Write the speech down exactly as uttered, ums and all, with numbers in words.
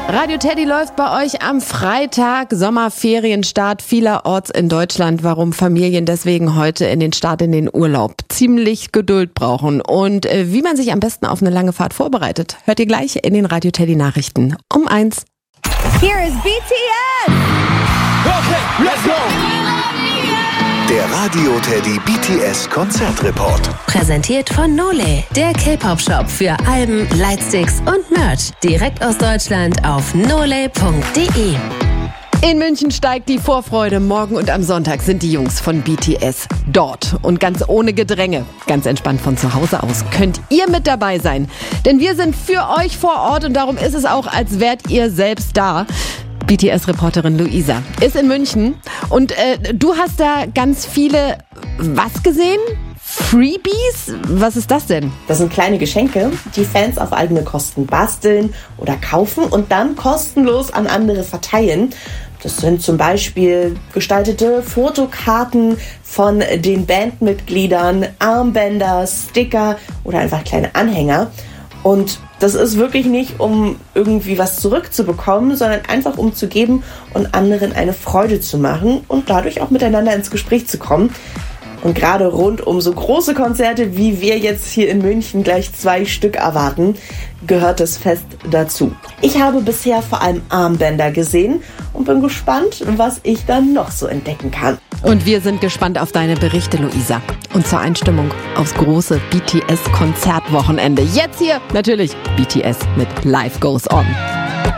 Radio Teddy läuft bei euch am Freitag, Sommerferienstart vielerorts in Deutschland. Warum Familien deswegen heute in den Start in den Urlaub ziemlich Geduld brauchen und äh, wie man sich am besten auf eine lange Fahrt vorbereitet, hört ihr gleich in den Radio Teddy Nachrichten um eins. Here is B T S! Okay, let's go! Der Radio Teddy B T S Konzertreport. Präsentiert von Nole, der K-Pop-Shop für Alben, Lightsticks und Merch. Direkt aus Deutschland auf nole punkt de. In München steigt die Vorfreude. Morgen und am Sonntag sind die Jungs von B T S dort. Und ganz ohne Gedränge, ganz entspannt von zu Hause aus, könnt ihr mit dabei sein. Denn wir sind für euch vor Ort und darum ist es auch, als wärt ihr selbst da. B T S-Reporterin Luisa ist in München und äh, du hast da ganz viele, was gesehen? Freebies? Was ist das denn? Das sind kleine Geschenke, die Fans auf eigene Kosten basteln oder kaufen und dann kostenlos an andere verteilen. Das sind zum Beispiel gestaltete Fotokarten von den Bandmitgliedern, Armbänder, Sticker oder einfach kleine Anhänger. Und das ist wirklich nicht, um irgendwie was zurückzubekommen, sondern einfach um zu geben und anderen eine Freude zu machen und dadurch auch miteinander ins Gespräch zu kommen. Und gerade rund um so große Konzerte, wie wir jetzt hier in München gleich zwei Stück erwarten, gehört das Fest dazu. Ich habe bisher vor allem Armbänder gesehen und bin gespannt, was ich dann noch so entdecken kann. Und wir sind gespannt auf deine Berichte, Luisa. Und zur Einstimmung aufs große B T S-Konzertwochenende. Jetzt hier natürlich B T S mit Life Goes On.